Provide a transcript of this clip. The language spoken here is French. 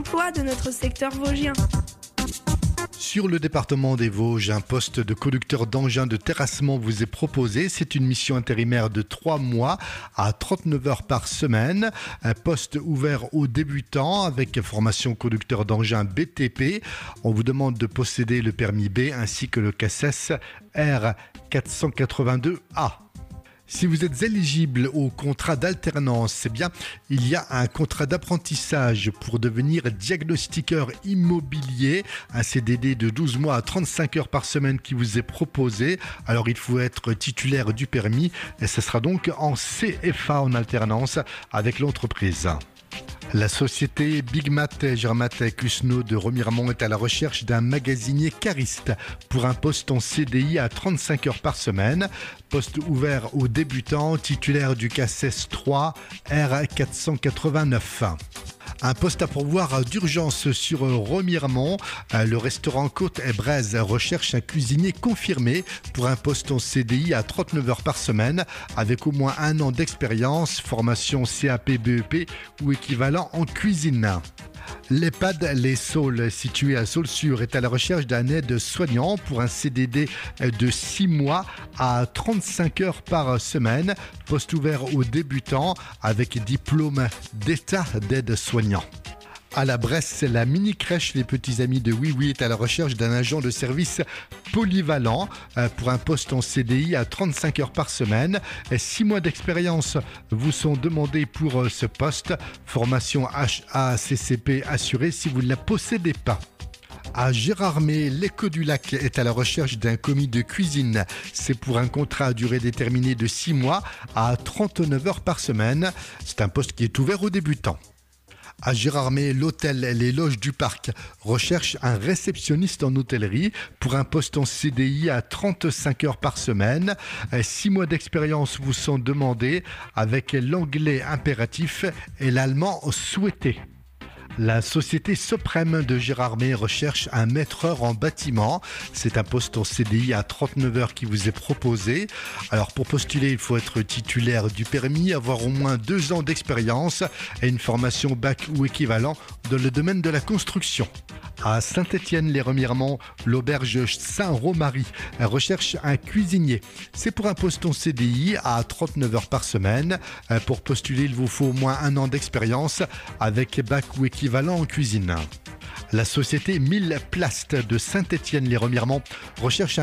l'emploi de notre secteur vosgien. Sur le département des Vosges, un poste de conducteur d'engin de terrassement vous est proposé. C'est une mission intérimaire de 3 mois à 39 heures par semaine. Un poste ouvert aux débutants avec formation conducteur d'engin BTP. On vous demande de posséder le permis B ainsi que le CACES R482A. Si vous êtes éligible au contrat d'alternance, c'est bien, il y a un contrat d'apprentissage pour devenir diagnostiqueur immobilier, un CDD de 12 mois à 35 heures par semaine qui vous est proposé. Alors il faut être titulaire du permis et ce sera donc en CFA en alternance avec l'entreprise. La société Bigmat Germat Cusno de Remiremont est à la recherche d'un magasinier cariste pour un poste en CDI à 35 heures par semaine. Poste ouvert aux débutants, titulaire du CACES 3 R489. Un poste à pourvoir d'urgence sur Remiremont. Le restaurant Côte et Braise recherche un cuisinier confirmé pour un poste en CDI à 39 heures par semaine avec au moins 1 an d'expérience, formation CAP, BEP ou équivalent en cuisine. L'EHPAD Les Saules, situé à Saulsure, est à la recherche d'un aide-soignant pour un CDD de 6 mois à 35 heures par semaine. Poste ouvert aux débutants avec diplôme d'état d'aide-soignant. À la Bresse, la mini-crèche Les Petits Amis de Oui Oui est à la recherche d'un agent de service polyvalent pour un poste en CDI à 35 heures par semaine. 6 mois d'expérience vous sont demandés pour ce poste. Formation HACCP assurée si vous ne la possédez pas. À Gérardmer, l'Écho du Lac est à la recherche d'un commis de cuisine. C'est pour un contrat à durée déterminée de 6 mois à 39 heures par semaine. C'est un poste qui est ouvert aux débutants. À Gérardmer, l'hôtel Les Loges du Parc recherche un réceptionniste en hôtellerie pour un poste en CDI à 35 heures par semaine. 6 mois d'expérience vous sont demandés avec l'anglais impératif et l'allemand souhaité. La société Soprem de Gérardmer recherche un maîtreur en bâtiment. C'est un poste en CDI à 39 heures qui vous est proposé. Alors pour postuler, il faut être titulaire du permis, avoir au moins 2 ans d'expérience et une formation bac ou équivalent dans le domaine de la construction. À Saint-Étienne-les-Remiremont, l'auberge Saint-Romary recherche un cuisinier. C'est pour un poste en CDI à 39 heures par semaine. Pour postuler, il vous faut au moins 1 an d'expérience avec bac ou équivalent en cuisine. La société 1000 Plast de Saint-Étienne-les-Remiremont recherche un